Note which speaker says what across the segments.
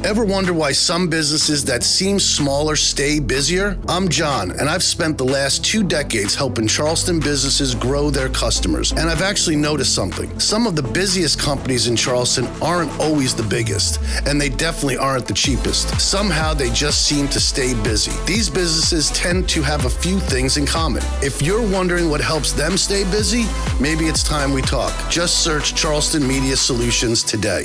Speaker 1: Ever wonder why some businesses that seem smaller stay busier? I'm John, and I've spent the last 2 decades helping Charleston businesses grow their customers. And I've actually noticed something. Some of the busiest companies in Charleston aren't always the biggest, and they definitely aren't the cheapest. Somehow they just seem to stay busy. These businesses tend to have a few things in common. If you're wondering what helps them stay busy, maybe it's time we talk. Just search Charleston Media Solutions today.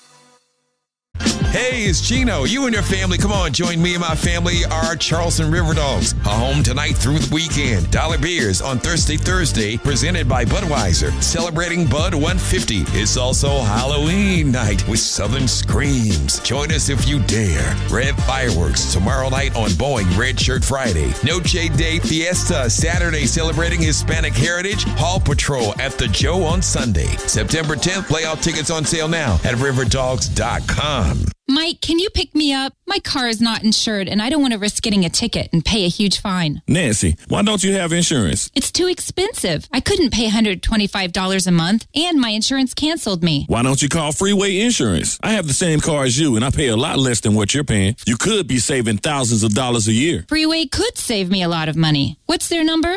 Speaker 2: Hey, it's Gino. You and your family, come on, join me and my family, our Charleston River Dogs. A home tonight through the weekend. Dollar Beers on Thursday, presented by Budweiser, celebrating Bud 150. It's also Halloween night with Southern Screams. Join us if you dare. Red Fireworks tomorrow night on Boeing Red Shirt Friday. Noche Day Fiesta Saturday, celebrating Hispanic heritage. Paw Patrol at the Joe on Sunday. September 10th, playout tickets on sale now at riverdogs.com.
Speaker 3: Mike, can you pick me up? My car is not insured, and I don't want to risk getting a ticket and pay a huge fine.
Speaker 4: Nancy, why don't you have insurance?
Speaker 3: It's too expensive. I couldn't pay $125 a month, and my insurance canceled me.
Speaker 4: Why don't you call Freeway Insurance? I have the same car as you, and I pay a lot less than what you're paying. You could be saving thousands of dollars a year.
Speaker 3: Freeway could save me a lot of money. What's their number?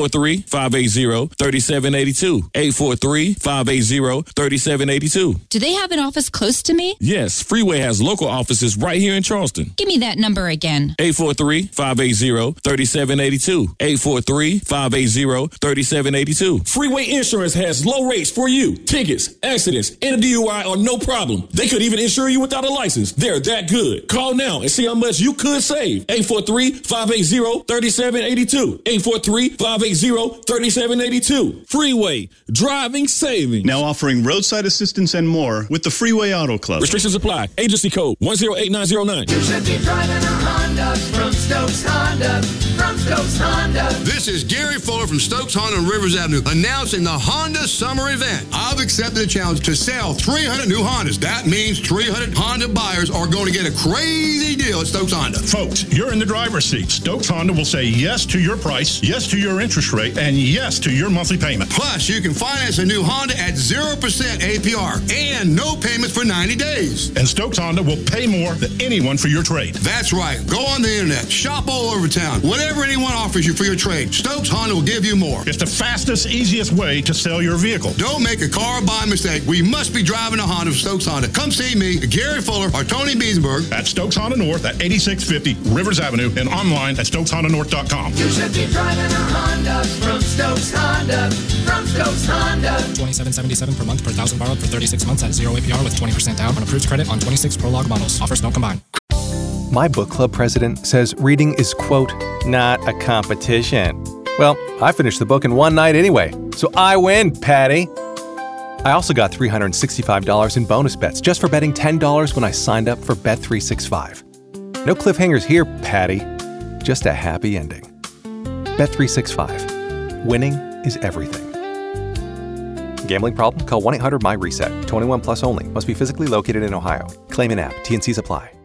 Speaker 4: 843-580-3782. 843-580-3782.
Speaker 3: Do they have an office close to me?
Speaker 4: Yes, Freeway has local offices right here in Charleston.
Speaker 3: Give me that number again.
Speaker 4: 843-580-3782. 843-580-3782. Freeway Insurance has low rates for you. Tickets, accidents, and a DUI are no problem. They could even insure you without a license. They're that good. Call now and see how much you could save. 843-580-3782. 843-580-3782. Freeway, driving savings.
Speaker 5: Now offering roadside assistance and more with the Freeway Auto Club.
Speaker 4: Restrictions apply. Agency code 108909.
Speaker 6: You should be driving a Honda from Stokes Honda. From Stokes Honda.
Speaker 7: This is Gary Fuller from Stokes Honda on Rivers Avenue announcing the Honda Summer Event. I've accepted the challenge to sell 300 new Hondas. That means 300 Honda buyers are going to get a crazy deal at Stokes Honda.
Speaker 8: Folks, you're in the driver's seat. Stokes Honda will say yes to your price, yes to your interest rate, and yes to your monthly payment.
Speaker 7: Plus, you can finance a new Honda at 0% APR and no payments for 90 days.
Speaker 8: And Stokes Honda will pay more than anyone for your trade.
Speaker 7: That's right. Go on the internet. Shop all over town. Whatever anyone offers you for your trade, Stokes Honda will give you more.
Speaker 8: It's the fastest, easiest way to sell your vehicle.
Speaker 7: Don't make a car buy mistake. We must be driving a Honda from Stokes Honda. Come see me, Gary Fuller, or Tony Beesenberg
Speaker 8: at Stokes Honda North at 8650 Rivers Avenue and online at StokesHondaNorth.com.
Speaker 6: You should be driving a Honda from Stokes Honda. From Stokes Honda.
Speaker 9: $27.77 per month per thousand borrowed for 36 months at 0 APR with 20% down on approved credit on 26 Prologue models. Offers don't combine.
Speaker 10: My book club president says reading is, quote, not a competition. Well, I finished the book in one night anyway, so I win, Patty. I also got $365 in bonus bets just for betting $10 when I signed up for Bet365. No cliffhangers here, Patty. Just a happy ending. Bet365. Winning is everything. Gambling problem? Call 1-800-MY-RESET. 21 plus only. Must be physically located in Ohio. Claim in app. T&Cs apply.